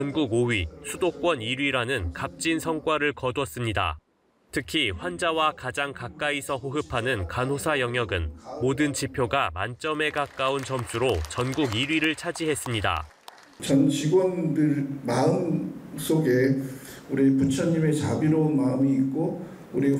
전국 5위, 수도권 1위라는 값진 성과를 거뒀습니다. 특히 환자와 가장 가까이서 호흡하는 간호사 영역은 모든 지표가 만점에 가까운 점수로 전국 1위를 차지했습니다. 전 직원들 마음 속에 우리 부처님의 자비로운 마음이 있고 우리